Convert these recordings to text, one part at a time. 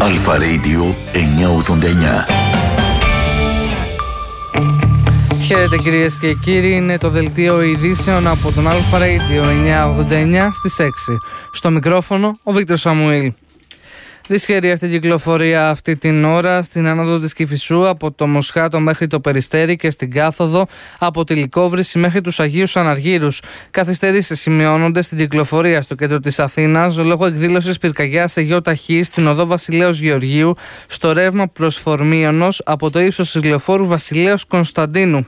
Αλφα Radio 989. Χαίρετε κυρίες και κύριοι, είναι το δελτίο ειδήσεων από τον Αλφα Radio 989 στις 6. Στο μικρόφωνο ο Βίκτορ Σαμουήλ. Δυσχερή αυτή η κυκλοφορία αυτή την ώρα στην άνοδο της Κηφισού από το Μοσχάτο μέχρι το Περιστέρι και στην κάθοδο από τη Λυκόβρηση μέχρι τους Αγίους Αναργύρους. Καθυστερήσεις σημειώνονται στην κυκλοφορία στο κέντρο της Αθήνας λόγω εκδήλωσης πυρκαγιάς σε γιο ταχύ στην οδό Βασιλέως Γεωργίου στο ρεύμα προς Φορμίωνος από το ύψος της λεωφόρου Βασιλέως Κωνσταντίνου.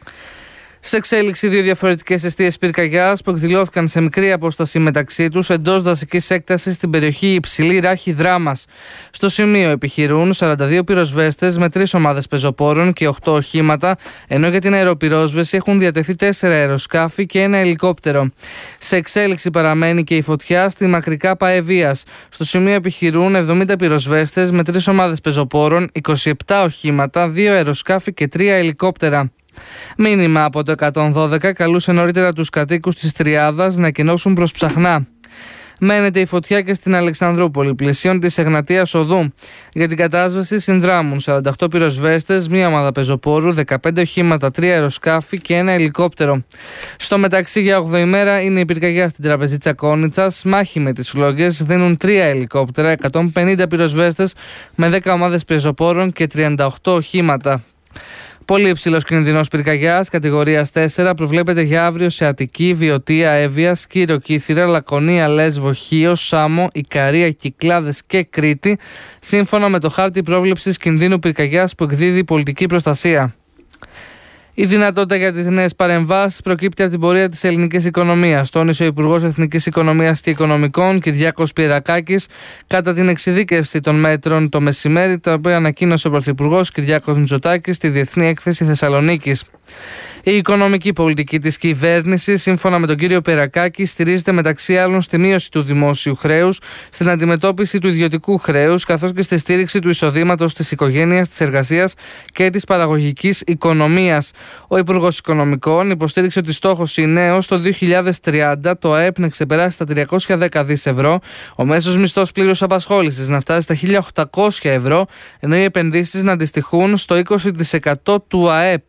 Σε εξέλιξη δύο διαφορετικές εστίες πυρκαγιάς που εκδηλώθηκαν σε μικρή απόσταση μεταξύ τους εντός δασικής έκτασης στην περιοχή Υψηλή Ράχη Δράμας. Στο σημείο επιχειρούν 42 πυροσβέστες με 3 ομάδες πεζοπόρων και 8 οχήματα, ενώ για την αεροπυρόσβεση έχουν διατεθεί 4 αεροσκάφη και 1 ελικόπτερο. Σε εξέλιξη παραμένει και η φωτιά στη Μακρικά Παεβίας. Στο σημείο επιχειρούν 70 πυροσβέστες με 3 ομάδες πεζοπόρων, 27 οχήματα, 2 αεροσκάφη και 3 ελικόπτερα. Μήνυμα από το 112 καλούσε νωρίτερα τους κατοίκους της Τριάδας να κοινώσουν προς Ψαχνά. Μένεται η φωτιά και στην Αλεξανδρούπολη, πλαισίων της Εγνατίας Οδού. Για την κατάσβεση συνδράμουν 48 πυροσβέστες, 1 ομάδα πεζοπόρου, 15 οχήματα, 3 αεροσκάφη και 1 ελικόπτερο. Στο μεταξύ, για 8η μέρα είναι η πυρκαγιά στην Τραπεζίτσα Κόνιτσας. Μάχη με τις φλόγες δίνουν 3 ελικόπτερα, 150 πυροσβέστες με 10 ομάδες πεζοπόρων και 38 οχήματα. Πολύ υψηλός κινδυνός πυρκαγιάς, κατηγορίας 4, προβλέπεται για αύριο σε Αττική, Βιωτία, Εύβοια, Σκύρο, Κύθυρα, Λακωνία, Λέσβο, Χίο, Σάμο, Ικαρία, Κυκλάδες και Κρήτη, σύμφωνα με το χάρτη πρόβλεψης κινδύνου πυρκαγιάς που εκδίδει η πολιτική προστασία. Η δυνατότητα για τις νέες παρεμβάσεις προκύπτει από την πορεία της ελληνικής οικονομίας, τόνισε ο Υπουργός Εθνικής Οικονομίας και Οικονομικών Κυριάκος Πιερακάκης κατά την εξειδίκευση των μέτρων το μεσημέρι, τα οποία ανακοίνωσε ο Πρωθυπουργός Κυριάκος Μητσοτάκης στη Διεθνή Έκθεση Θεσσαλονίκης. Η οικονομική πολιτική της κυβέρνησης, σύμφωνα με τον κύριο Πιερακάκη, στηρίζεται μεταξύ άλλων στη μείωση του δημόσιου χρέους, στην αντιμετώπιση του ιδιωτικού χρέους, καθώς και στη στήριξη του εισοδήματος της οικογένειας, της εργασίας και της παραγωγικής οικονομίας. Ο Υπουργός Οικονομικών υποστήριξε ότι στόχος είναι έως το 2030 το ΑΕΠ να ξεπεράσει τα 310 δις ευρώ, ο μέσος μισθός πλήρους απασχόλησης να φτάσει στα 1.800 ευρώ, ενώ οι επενδύσεις να αντιστοιχούν στο 20% του ΑΕΠ.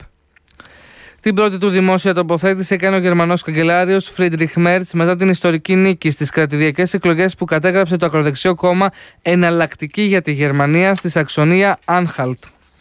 Την πρώτη του δημόσια τοποθέτηση έκανε ο Γερμανός καγκελάριος Φρίντριχ Μέρτς μετά την ιστορική νίκη στις κρατηδιακές εκλογές που κατέγραψε το ακροδεξιό κόμμα Εναλλακτική για τη Γερμανία στη Σαξονία Άνχαλτ.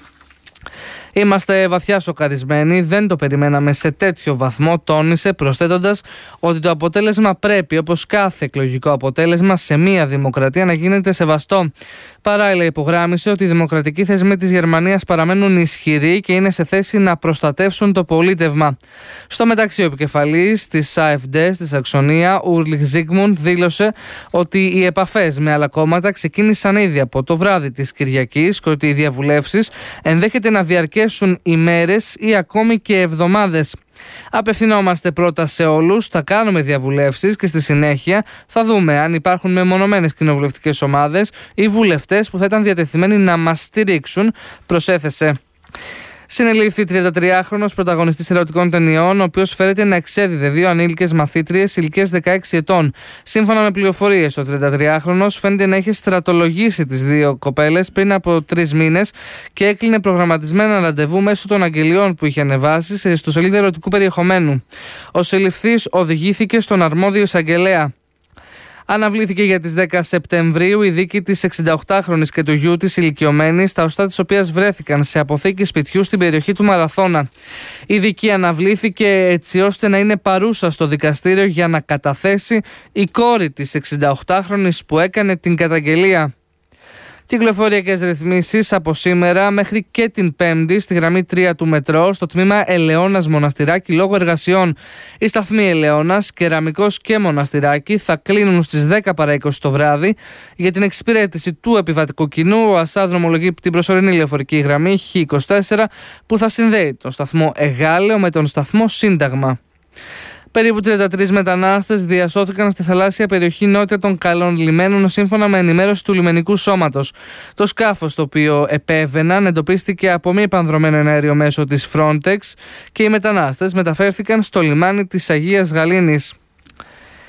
Είμαστε βαθιά σοκαρισμένοι, δεν το περιμέναμε σε τέτοιο βαθμό, τόνισε, προσθέτοντας ότι το αποτέλεσμα πρέπει, όπως κάθε εκλογικό αποτέλεσμα σε μια δημοκρατία, να γίνεται σεβαστό. Παράλληλα, υπογράμμισε ότι οι δημοκρατικοί θεσμοί της Γερμανίας παραμένουν ισχυροί και είναι σε θέση να προστατεύσουν το πολίτευμα. Στο μεταξύ, ο επικεφαλής της AfD στη Σαξονία, Ουρλιχ Ζίγμουντ, δήλωσε ότι οι επαφές με άλλα κόμματα ξεκίνησαν ήδη από το βράδυ της Κυριακής και ότι οι διαβουλεύσεις ενδέχεται να διαρκέσουν ημέρες ή ακόμη και εβδομάδες. Απευθυνόμαστε πρώτα σε όλους, θα κάνουμε διαβουλεύσεις και στη συνέχεια θα δούμε αν υπάρχουν μεμονωμένες κοινοβουλευτικές ομάδες ή βουλευτές που θα ήταν διατεθειμένοι να μας στηρίξουν, προσέθεσε. Συνελήφθη 33χρονος πρωταγωνιστής ερωτικών ταινιών, ο οποίος φέρεται να εξέδιδε 2 ανήλικες μαθήτριες ηλικίας 16 ετών. Σύμφωνα με πληροφορίες, ο 33χρονος φαίνεται να είχε στρατολογήσει τις 2 κοπέλες πριν από 3 μήνες και έκλεινε προγραμματισμένα ραντεβού μέσω των αγγελιών που είχε ανεβάσει σε ιστοσελίδα ερωτικού περιεχομένου. Ο συλληφθής οδηγήθηκε στον αρμόδιο εισαγγελέα. Αναβλήθηκε για τις 10 Σεπτεμβρίου η δίκη της 68χρονης και του γιού της ηλικιωμένης, τα οστά της οποίας βρέθηκαν σε αποθήκη σπιτιού στην περιοχή του Μαραθώνα. Η δίκη αναβλήθηκε έτσι ώστε να είναι παρούσα στο δικαστήριο για να καταθέσει η κόρη της 68χρονης που έκανε την καταγγελία. Κυκλοφοριακές ρυθμίσεις από σήμερα μέχρι και την Πέμπτη στη γραμμή 3 του μετρό στο τμήμα Ελαιώνας Μοναστηράκι λόγω εργασιών. Οι σταθμοί Ελαιώνας, Κεραμικός και Μοναστηράκι θα κλείνουν στις 10 παρά 20 το βράδυ. Για την εξυπηρέτηση του επιβατικού κοινού, ο ΑΣΑ δρομολογεί την προσωρινή λεωφορική γραμμή Χ24 που θα συνδέει τον σταθμό Εγάλεο με τον σταθμό Σύνταγμα. Περίπου 33 μετανάστες διασώθηκαν στη θαλάσσια περιοχή νότια των Καλών Λιμένων, σύμφωνα με ενημέρωση του λιμενικού σώματος. Το σκάφος το οποίο επέβαιναν εντοπίστηκε από μη επανδρωμένο εναέριο μέσο της Frontex και οι μετανάστες μεταφέρθηκαν στο λιμάνι της Αγίας Γαλήνης.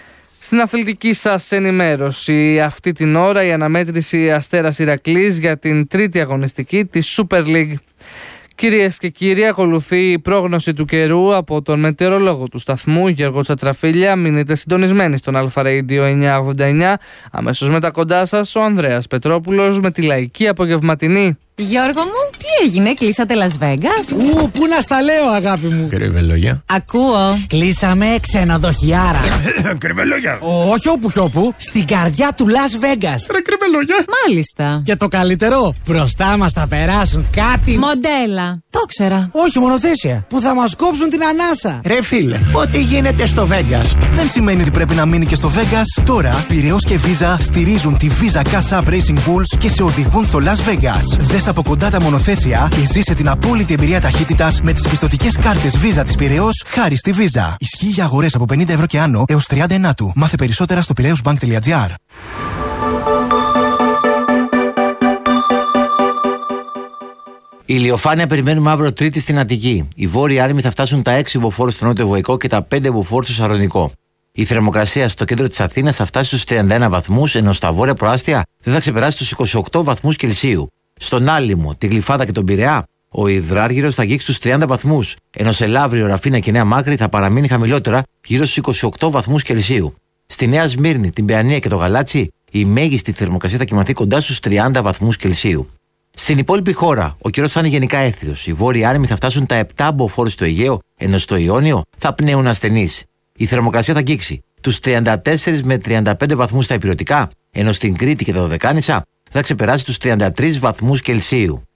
Στην αθλητική σας ενημέρωση, αυτή την ώρα η αναμέτρηση Αστέρας Ηρακλής για την τρίτη αγωνιστική της Super League. Κυρίες και κύριοι, ακολουθεί η πρόγνωση του καιρού από τον μετεωρολόγο του σταθμού Γιώργο Τσατραφίλια. Μείνετε συντονισμένοι στον Αλφα Radio 989. Αμέσως μετά κοντά σας ο Ανδρέας Πετρόπουλος με τη λαϊκή απογευματινή. Γιώργο μου, τι έγινε, κλείσατε Las Vegas? Πού να στα λέω, αγάπη μου. Κρυβελόγια. Ακούω. Κλείσαμε ξενοδοχιάρα. Κρυβελόγια. Όχι όπου, στην καρδιά του Las Vegas. Ρε κρυβελόγια. Μάλιστα. Και το καλύτερο, μπροστά μας θα περάσουν κάτι. Μοντέλα. Το ξέρα. Όχι, μονοθέσια. Που θα μας κόψουν την ανάσα. Ρε φίλε, ό,τι γίνεται στο Vegas δεν σημαίνει ότι πρέπει να μείνει και στο Vegas. Τώρα, Πειραιώς και Visa στηρίζουν τη Visa Cash App Racing Bulls και σε οδηγούν στο Las Vegas. Δες από κοντά τα μονοθέσια και ζήσε την απόλυτη εμπειρία ταχύτητας με τις πιστωτικές κάρτες Visa της Πειραιώς χάρη στη Visa. Ισχύει για αγορές από 50 ευρώ και άνω έως 39. Μάθε περισσότερα στο piraeusbank.gr. Η ηλιοφάνεια περιμένουμε αύριο Τρίτη στην Αττική. Οι βόρειοι άρμοι θα φτάσουν τα 6 υποφόρους στο νότιο-βορραϊκό και τα 5 υποφόρους στο Σαρονικό. Η θερμοκρασία στο κέντρο της Αθήνας θα φτάσει στους 31 βαθμούς, ενώ στα βόρεια προάστια δεν θα ξεπεράσει τους 28 βαθμούς Κελσίου. Στον Άλυμο, τη Γλυφάδα και τον Πειραιά, ο υδράργυρος θα αγγίξει τους 30 βαθμούς, ενώ σε Λαύριο, Ραφίνα και Νέα Μάκρη θα παραμείνει χαμηλότερα, γύρω στους 28 βαθμούς Κελσίου. Στη Νέα Σμύρνη, την Παιανία και το Γαλάτσι, η μέγιστη θερμοκρασία θα κοιμαθεί κοντά στους 30 βαθμούς Κελσίου. Στην υπόλοιπη χώρα, ο καιρός θα είναι γενικά έθριος. Οι βόρειοι άρμοι θα φτάσουν τα 7 μποφόρ στο Αιγαίο, ενώ στο Ιόνιο θα πνέουν ασθενείς. Η θερμοκρασία θα αγγίξει τους 34 με 35 βαθμούς στα ηπειρωτικά, ενώ στην Κρήτη και τα Δωδεκάνησα θα ξεπεράσει τους 33 βαθμούς Κελσίου.